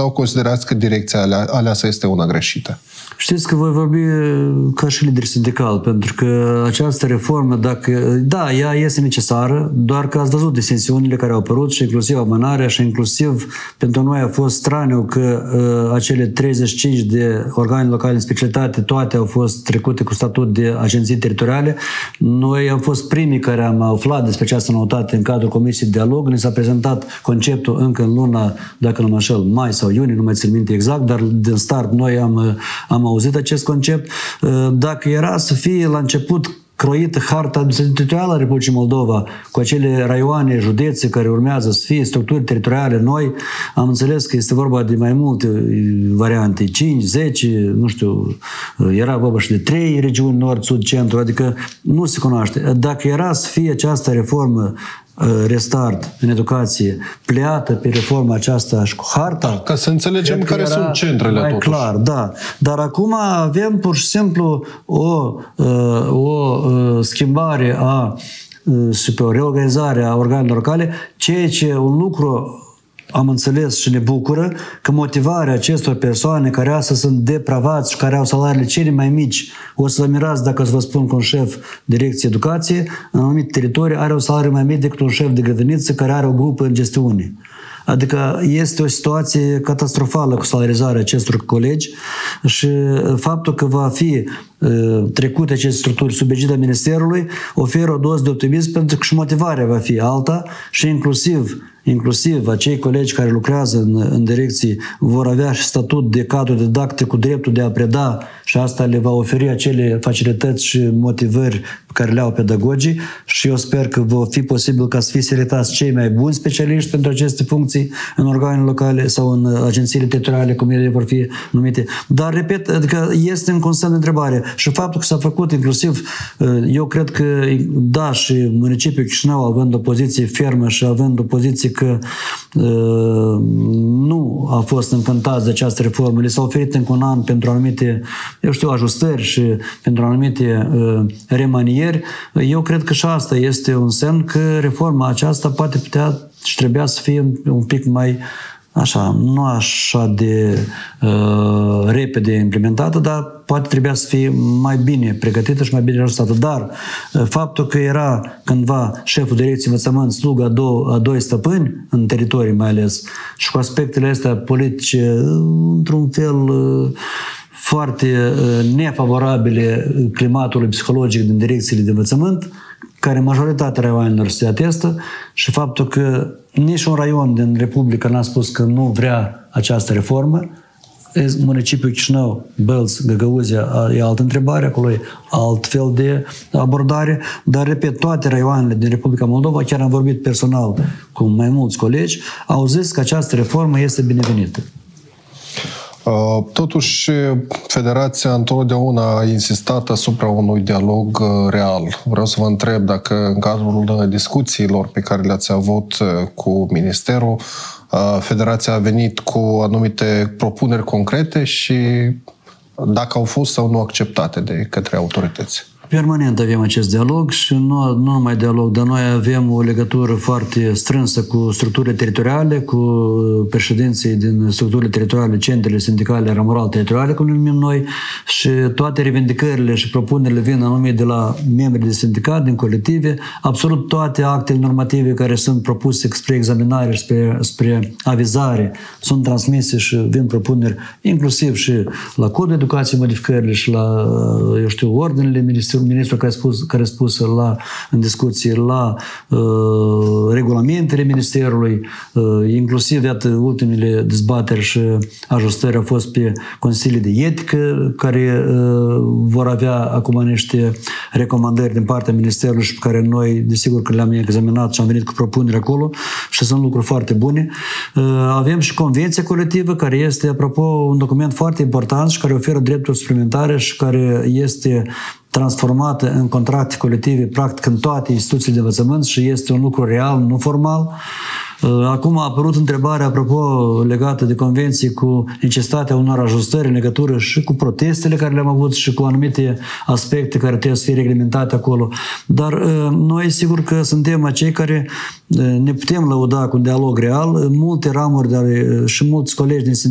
sau considerați că direcția aleasă este una greșită? Știți că voi vorbi ca și lider sindical, pentru că această reformă, da, ea este necesară, doar că ați văzut disensiunile care au apărut și inclusiv amânarea și inclusiv pentru noi a fost straniu că acele 35 de organe locale de specialitate, toate au fost trecute cu statut de agenții teritoriale. Noi am fost primii care am aflat despre această noutate în cadrul Comisiei de Dialog. Ne s-a prezentat conceptul încă în luna, dacă nu mă înșel, mai sau iunie, nu mai țin minte exact, dar din start noi am auzit acest concept. Dacă era să fie la început croită harta teritorială a Republicii Moldova cu acele raioane, județe care urmează să fie structuri teritoriale noi, am înțeles că este vorba de mai multe variante, 5, 10, nu știu, era vorba și de 3 regiuni, nord, sud, centru, adică nu se cunoaște. Dacă era să fie această reformă restart în educație, pleată pe reforma aceasta și cu harta. Ca să înțelegem care sunt centrele mai totuși. Clar, da. Dar acum avem pur și simplu o schimbare și pe o reorganizare a organelor locale, ceea ce un lucru am înțeles și ne bucură că motivarea acestor persoane care astăzi sunt depravați și care au salariile cele mai mici, o să vă mirați dacă să vă spun că un șef direcție educație în anumite teritorii are un salariu mai mic decât un șef de grădiniță care are o grupă în gestiune. Adică este o situație catastrofală cu salarizarea acestor colegi și faptul că va fi trecute aceste structuri sub egida Ministerului oferă o doză de optimism pentru că și motivarea va fi alta și inclusiv acei colegi care lucrează în direcții vor avea și statut de cadru didactic cu dreptul de a preda și asta le va oferi acele facilități și motivări pe care le au pedagogii și eu sper că va fi posibil ca să fie selectați cei mai buni specialiști pentru aceste funcții în organele locale sau în agențiile teritoriale, cum ele vor fi numite. Dar, repet, adică este în semn de întrebare și faptul că s-a făcut inclusiv, eu cred că, da, și municipiul Chișinău, având o poziție fermă și având o poziție că nu a fost încântat de această reformă, le s-a oferit încă un an pentru anumite, eu știu, ajustări și pentru anumite remanieri, eu cred că și asta este un semn că reforma aceasta poate putea și trebuia să fie un pic mai așa, nu așa de repede implementată, dar poate trebuia să fie mai bine pregătită și mai bine ajustată. Dar faptul că era cândva șeful direcției învățământ slugă a doi stăpâni, în teritorii mai ales, și cu aspectele astea politice, într-un fel foarte nefavorabile climatului psihologic din direcțiile de învățământ, care majoritatea raioanelor se atestă, și faptul că nici un raion din Republică n-a spus că nu vrea această reformă. Municipiul Chișinău, Bălți, Găgăuzia e altă întrebare, acolo e alt fel de abordare, dar, repet, toate raioanele din Republica Moldova, chiar am vorbit personal cu mai mulți colegi, au zis că această reformă este binevenită. Totuși, Federația întotdeauna a insistat asupra unui dialog real. Vreau să vă întreb dacă în cadrul discuțiilor pe care le-ați avut cu Ministerul, Federația a venit cu anumite propuneri concrete și dacă au fost sau nu acceptate de către autorități. Permanent avem acest dialog și nu numai dialog, dar noi avem o legătură foarte strânsă cu structurile teritoriale, cu președinții din structurile teritoriale, centrele sindicale, ramural teritoriale, cum le numim noi, și toate revendicările și propunerile vin anume de la membrii de sindicat, din colective, absolut toate actele normative care sunt propuse spre examinare și spre avizare sunt transmise și vin propuneri, inclusiv și la Codul Educației modificările și la, eu știu, ordinele ministrul care a spus în discuție la regulamentele Ministerului, inclusiv, iată, ultimele dezbateri și ajustări au fost pe Consiliul de Etică, care vor avea acum niște recomandări din partea Ministerului și pe care noi, desigur, că le-am examinat și am venit cu propuneri acolo și sunt lucruri foarte bune. Avem și Convenția Colectivă, care este, apropo, un document foarte important și care oferă drepturi suplimentare și care este transformată în contracte colective, practic, în toate instituțiile de învățământ și este un lucru real, nu formal. Acum a apărut întrebarea, apropo, legată de convenții, cu necesitatea unor ajustări în legătură și cu protestele care le-am avut și cu anumite aspecte care trebuie să fie reglementate acolo. Dar noi, sigur că suntem acei care ne putem lăuda cu un dialog real. Multe ramuri și mulți colegi din